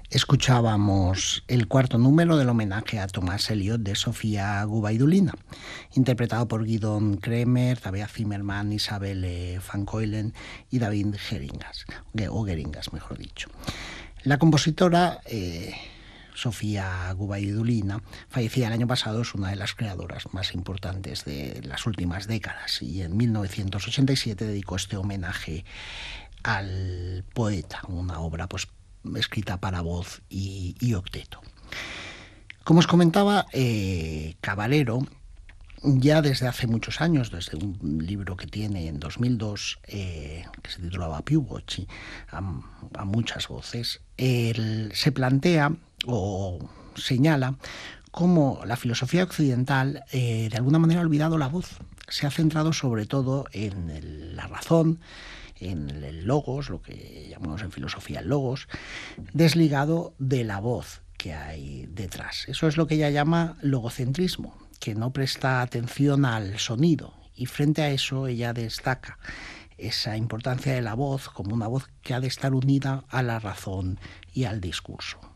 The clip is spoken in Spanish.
Escuchábamos el cuarto número del homenaje a Thomas Eliot de Sofía Gubaidulina, interpretado por Gidon Kremer, Tabea Zimmerman, Isabel van Keulen y David Geringas, o Geringas, mejor dicho. La compositora Sofía Gubaidulina fallecía el año pasado, es una de las creadoras más importantes de las últimas décadas y en 1987 dedicó este homenaje al poeta, una obra escrita para voz y octeto. Como os comentaba, Caballero ya desde hace muchos años, desde un libro que tiene en 2002, que se titulaba Piugochi, a muchas voces, él se plantea o señala cómo la filosofía occidental de alguna manera ha olvidado la voz. Se ha centrado sobre todo en la razón, en el logos, lo que llamamos en filosofía el logos, desligado de la voz que hay detrás. Eso es lo que ella llama logocentrismo, que no presta atención al sonido, y frente a eso ella destaca esa importancia de la voz como una voz que ha de estar unida a la razón y al discurso.